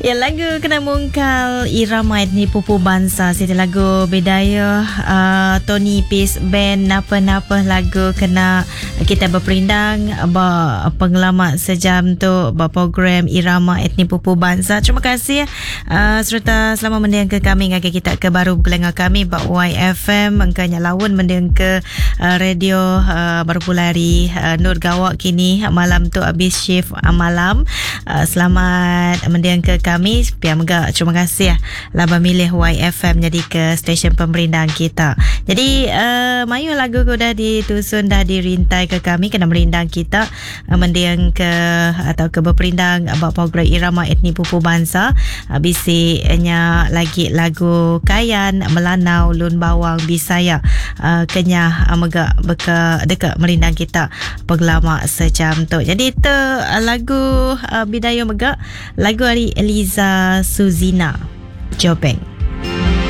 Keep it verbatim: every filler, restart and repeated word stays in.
Ya, lagu kena mungkal irama etnik pupu bangsa. Siti lagu bedaya uh, Tony Peace Band. Napa-napa lagu kena kita berperindang ba pengalaman sejam tu ba program irama etnik pupu bangsa. Terima kasih uh, serta selamat mendengar ke kami ngake kita ke baru belenga kami ba Y F M engkanya lawan mendengar ke uh, radio uh, baru pulari uh, Nur Gawak kini malam tu habis shift uh, malam. Uh, selamat mendengar ke kami. Pian megak, terima kasih ya laba milih Y F M jadi ke stesen pemerintahan kita. Jadi uh, mayu lagu ko dah ditusun dah dirintai ke kami kena merindang kita uh, mendiang ke atau ke berperindang abang program irama etnik pupu bangsa. Uh, bisiknya lagi lagu Kayan, Melanau, Lun Bawang, Bisaya uh, kenya uh, megak beka dekat merindang kita pengelama sejam tu. Jadi tu uh, lagu uh, bidaya megak lagu dari Eliza Suzina Jobeng.